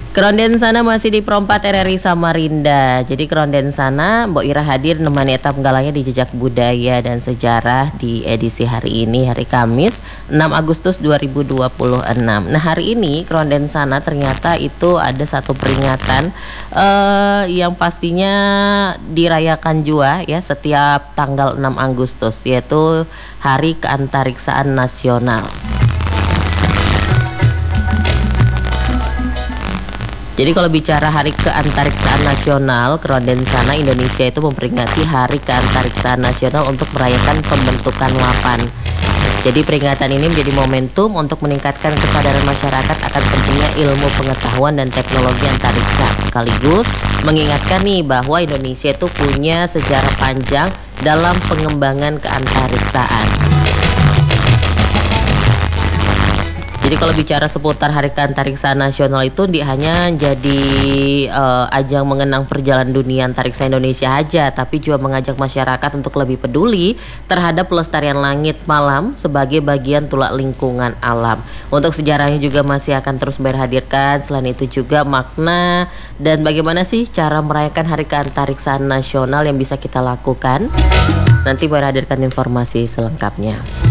Keronden sana masih di Perompat RRI Samarinda. Jadi keronden sana Mbok Ira hadir nemani etap galangnya di Jejak Budaya dan Sejarah di edisi hari ini, hari Kamis 6 Agustus 2026. Nah, hari ini keronden sana ternyata itu ada satu peringatan yang pastinya dirayakan juga ya setiap tanggal 6 Agustus, yaitu Hari Keantariksaan Nasional. Jadi kalau bicara Hari Keantariksaan Nasional, keronden sana Indonesia itu memperingati Hari Keantariksaan Nasional untuk merayakan pembentukan LAPAN. Jadi peringatan ini menjadi momentum untuk meningkatkan kesadaran masyarakat akan pentingnya ilmu pengetahuan dan teknologi antariksa, sekaligus mengingatkan nih bahwa Indonesia itu punya sejarah panjang dalam pengembangan keantariksaan. Jadi kalau bicara seputar Hari Keantariksaan Nasional itu hanya jadi ajang mengenang perjalanan dunia antariksa Indonesia aja, tapi juga mengajak masyarakat untuk lebih peduli terhadap pelestarian langit malam sebagai bagian tulak lingkungan alam. Untuk sejarahnya juga masih akan terus berhadirkan. Selain itu juga makna dan bagaimana sih cara merayakan Hari Keantariksaan Nasional yang bisa kita lakukan. Nanti berhadirkan informasi selengkapnya.